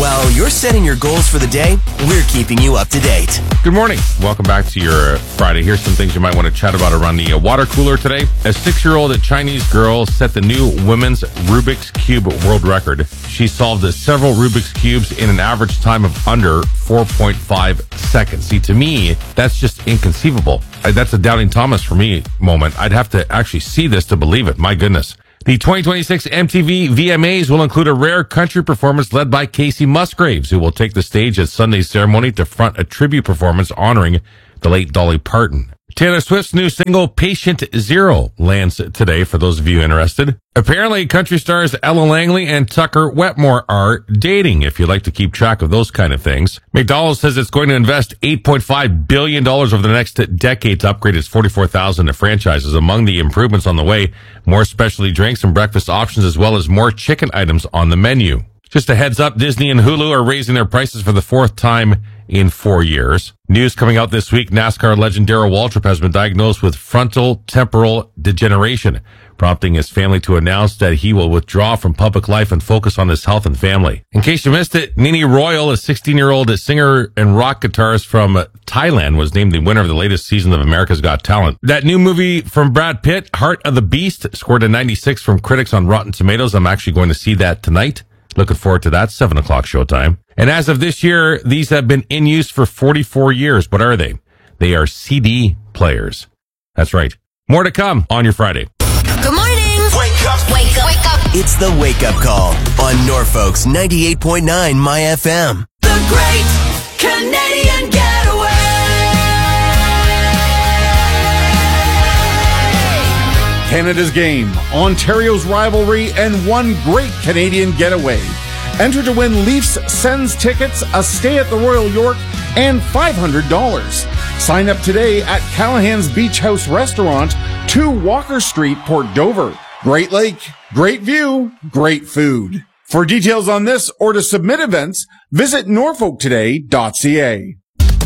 While you're setting your goals for the day, we're keeping you up to date. Good morning. Welcome back to your Friday. Here's some things you might want to chat about around the water cooler today. A 6-year-old Chinese girl set the new women's Rubik's Cube world record. She solved several Rubik's Cubes in an average time of under 4.5 seconds. See, to me, that's just inconceivable. That's a Doubting Thomas for me moment. I'd have to actually see this to believe it. My goodness. The 2026 MTV VMAs will include a rare country performance led by Casey Musgraves, who will take the stage at Sunday's ceremony to front a tribute performance honoring the late Dolly Parton. Taylor Swift's new single, Patient Zero, lands today for those of you interested. Apparently, country stars Ella Langley and Tucker Wetmore are dating, if you like to keep track of those kind of things. McDonald's says it's going to invest $8.5 billion over the next decade to upgrade its 44,000 franchises. Among the improvements on the way, more specialty drinks and breakfast options, as well as more chicken items on the menu. Just a heads up, Disney and Hulu are raising their prices for the 4th time in 4 years. News coming out this week, NASCAR legend Darrell Waltrip has been diagnosed with frontal temporal degeneration, prompting his family to announce that he will withdraw from public life and focus on his health and family. In case you missed it, Nini Royal, a 16-year-old singer and rock guitarist from Thailand, was named the winner of the latest season of America's Got Talent. That new movie from Brad Pitt, Heart of the Beast, scored a 96 from critics on Rotten Tomatoes. I'm actually going to see that tonight. Looking forward to that, 7 o'clock showtime. And as of this year, these have been in use for 44 years. What are they? They are CD players. That's right. More to come on your Friday. Good morning. Wake up. Wake up. Wake up. It's the Wake Up Call on Norfolk's 98.9 My FM. The Great Canadian Getaway. Canada's game, Ontario's rivalry, and one great Canadian getaway. Enter to win Leafs Sens tickets, a stay at the Royal York, and $500. Sign up today at Callahan's Beach House Restaurant, 2 Walker Street, Port Dover. Great lake, great view, great food. For details on this or to submit events, visit norfolktoday.ca.